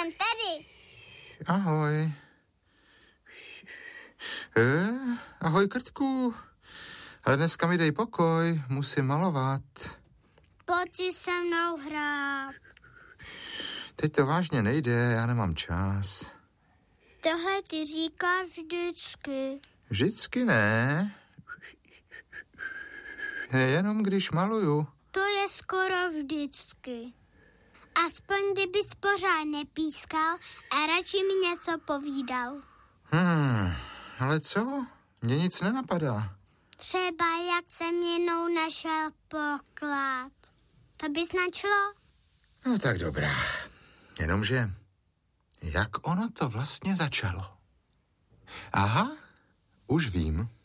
jsem tady. Ahoj. Ahoj, Krtku. Ale dneska mi dej pokoj, musím malovat. Pojď si se mnou hrát. Teď to vážně nejde, já nemám čas. Tohle ty říkáš vždycky. Vždycky ne. Jenom když maluju. To je skoro vždycky. Aspoň kdybys pořád nepískal a radši mi něco povídal. Ale co? Mně nic nenapadá. Třeba jak jsem jednou našel poklad. To by značilo? No tak dobrá. Jenomže, jak ono to vlastně začalo? Aha, už vím.